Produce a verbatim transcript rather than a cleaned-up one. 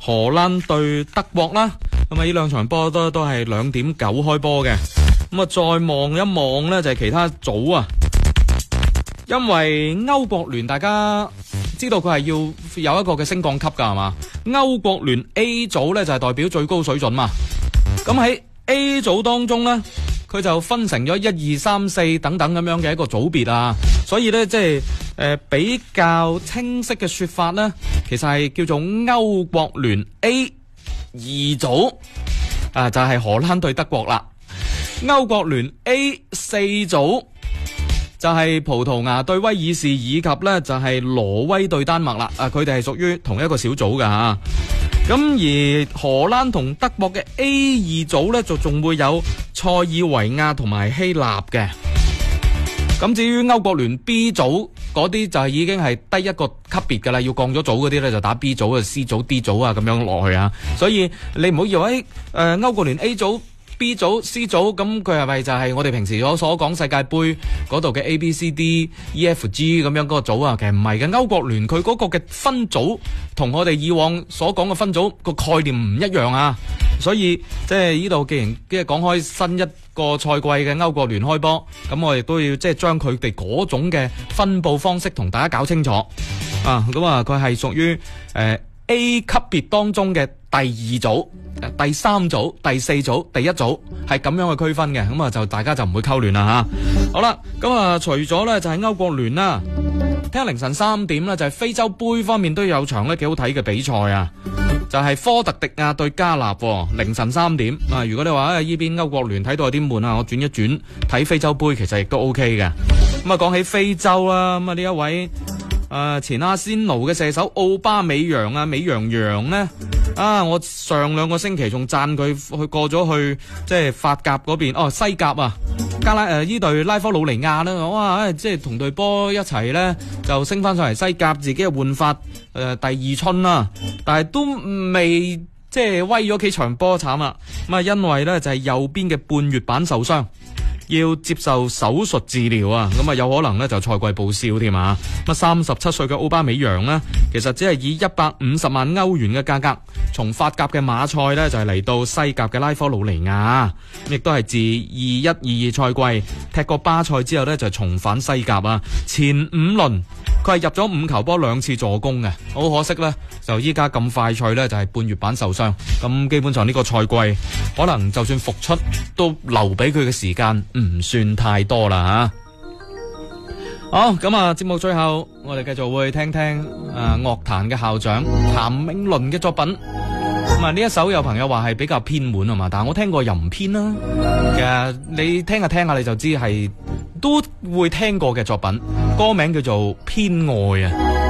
荷蘭對德國啦。咁啊，呢兩場波都都係兩點九開波嘅。咁啊，再望一望呢，就係其他組啊。因為歐國聯大家知道佢係要有一個嘅升降級噶係嘛？歐國聯 A 組呢，就係代表最高水準嘛。咁喺 A 組當中呢，佢就分成咗一二三四等等咁樣嘅一個組別啊。所以呢，即係誒比較清晰嘅說法呢，其實係叫做歐國聯 A 二組啊，就係荷蘭對德國啦。歐國聯 A 四組就係葡萄牙對威爾士，以及呢就係挪威對丹麥啦。啊，佢哋係屬於同一個小組噶吓。咁而荷蘭同德國嘅 A 二組呢，就仲會有塞爾維亞同埋希臘嘅。咁至於歐國聯 B 組嗰啲就係已經係低一個級別噶啦，要降咗組嗰啲呢，就打 B 組啊、C 組、D 組啊咁樣落去啊。所以你唔好以為誒歐國聯 A 組、B 組、C 組，咁佢係咪就係我哋平時所所講世界盃嗰度嘅 A、B、C、D、E、F、G 咁樣嗰個組啊？其實唔係嘅，歐國聯佢嗰個嘅分組同我哋以往所講嘅分組個概念唔一樣啊。所以即係呢度既然即係講開新一個賽季嘅歐國聯開波，咁我亦都要即係將佢哋嗰種嘅分佈方式同大家搞清楚啊。咁啊，佢係屬於誒 A 級別當中嘅第二組、第三組、第四組、第一組係咁樣去區分嘅，咁啊就大家就唔會溝亂啦吓。好啦，咁啊除咗咧就係歐國聯啦，聽日凌晨三點咧就係非洲杯方面都有場咧幾好睇嘅比賽啊，就係科特迪亞對加納，凌晨三點啊。如果你話啊呢邊歐國聯睇到有啲悶啊，我轉一轉睇非洲杯其實亦都 OK 嘅。咁啊講起非洲啦，咁啊呢一位。誒、呃，前阿仙奴嘅射手奧巴美揚啊，美羊羊呢？啊，我上兩個星期仲讚佢去過咗去即係法甲嗰邊，哦西甲啊，加拉誒呢隊拉科魯尼亞啦，哇，即係同隊波一齊呢，就升翻上嚟西甲，自己嘅換法誒、呃、第二春啦，但係都未即係威咗幾場波慘啦，咁啊因為呢，就係、是、右邊嘅半月板受傷。要接受手術治療啊，咁啊有可能咧就賽季報銷添啊！咁啊三十七歲嘅奧巴美揚呢，其實只係以一百五十萬歐元嘅價格，從法甲嘅馬賽呢，就係嚟到西甲嘅拉科魯尼亞，亦都係自二一二二賽季踢過巴塞之後呢，就重返西甲啊！前五輪佢係入咗五球波兩次助攻嘅，好可惜呢，就依家咁快脆呢，就係半月板受傷，咁基本上呢個賽季可能就算復出都留俾佢嘅時間唔算太多啦吓。好，咁啊節目最後我哋繼續會聽聽誒樂壇嘅校長譚詠麟嘅作品。咁啊呢一首有朋友話係比較偏門啊嘛，但係我聽過又唔偏啦。其實你聽下聽下你就知係都會聽過嘅作品，歌名叫做《偏愛》啊。